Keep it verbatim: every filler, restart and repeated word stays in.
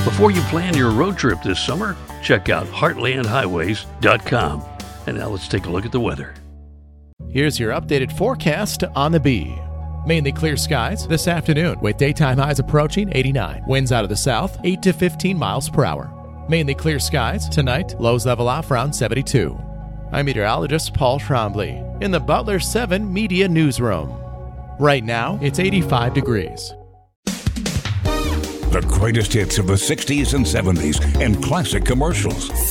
Before you plan your road trip this summer, check out heartland highways dot com. And now let's take a look at the weather. Here's your updated forecast on the Bee. Mainly clear skies this afternoon with daytime highs approaching eighty-nine. Winds out of the south, eight to fifteen miles per hour. Mainly clear skies tonight, lows level off around seventy-two. I'm meteorologist Paul Trombley in the Butler seven Media Newsroom. Right now, it's eighty-five degrees. The greatest hits of the sixties and seventies and classic commercials.